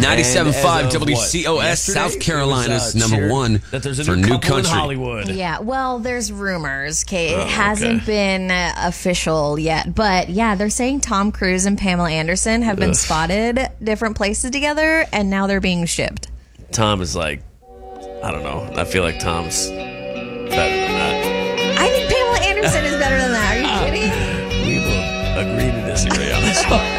97.5 And WCOS, yesterday, South Carolina's it was, number shared one that there's a for new new couple in country. Hollywood. Yeah, well, there's rumors. Okay, Oh, it hasn't been official yet, but yeah, they're saying Tom Cruise and Pamela Anderson have been spotted different places together, and now they're being shipped. Tom is like, I don't know. I feel like Tom's better than that. I think Pamela Anderson is better than that. Are you kidding? We will agree to disagree on this one.